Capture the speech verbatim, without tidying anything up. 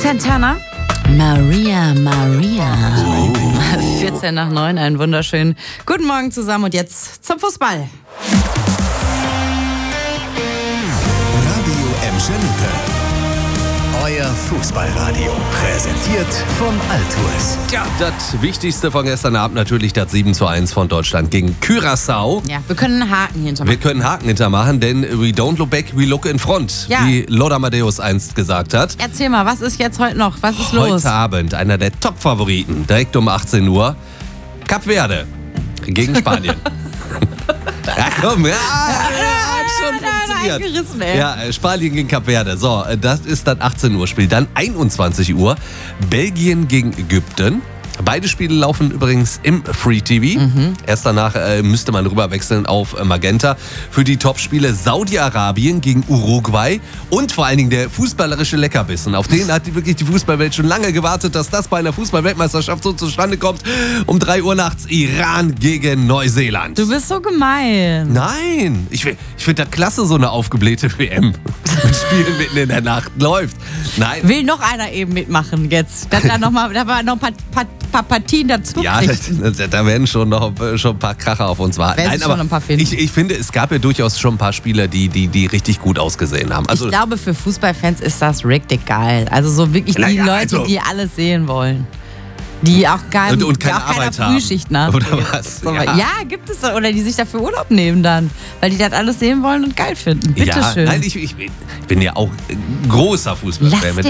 Santana. Maria, Maria. Oh. vierzehn nach neun, einen wunderschönen guten Morgen zusammen und jetzt zum Fußball. Radio Emschelte. Euer Fußballradio. Präsentiert von Altours. Ja, das Wichtigste von gestern Abend natürlich das sieben zu eins von Deutschland gegen Curaçao. Ja, wir können einen Haken hintermachen. Wir können Haken hintermachen, denn we don't look back, we look in front, ja. wie Lothar Matthäus einst gesagt hat. Erzähl mal, was ist jetzt heute noch? Was ist Heute los? Abend einer der Top-Favoriten, direkt um achtzehn Uhr, Kap Verde gegen Spanien. Ja, komm, ja, hat schon funktioniert. Ja, Spanien gegen Kap Verde. So, das ist das achtzehn Uhr Spiel. Dann einundzwanzig Uhr, Belgien gegen Ägypten. Beide Spiele laufen übrigens im Free T V. Mhm. Erst danach äh, müsste man rüberwechseln auf äh, Magenta. Für die Topspiele Saudi-Arabien gegen Uruguay und vor allen Dingen der fußballerische Leckerbissen. Auf den hat die, wirklich die Fußballwelt schon lange gewartet, dass das bei einer Fußballweltmeisterschaft so zustande kommt. Um drei Uhr nachts Iran gegen Neuseeland. Du bist so gemein. Nein, ich, ich finde das klasse, so eine aufgeblähte W M. Mit Spielen mitten in der Nacht läuft. Nein. Will noch einer eben mitmachen jetzt? Dass da noch mal, da war noch ein paar, paar paar Partien dazu. Ja, da, da werden schon noch schon ein paar Kracher auf uns warten. Nein, aber ich, ich finde, es gab ja durchaus schon ein paar Spieler, die, die, die richtig gut ausgesehen haben. Also, ich glaube, für Fußballfans ist das richtig geil. Also so wirklich die ja, Leute, also, die alles sehen wollen. Die auch, gar, und, und die keine auch keiner Arbeit Frühschicht nach. Oder was? So, ja. ja, gibt es. Oder die sich dafür Urlaub nehmen dann. Weil die das alles sehen wollen und geil finden. Bitte ja, schön. Nein, ich, ich, ich bin ja auch großer Fußballfan.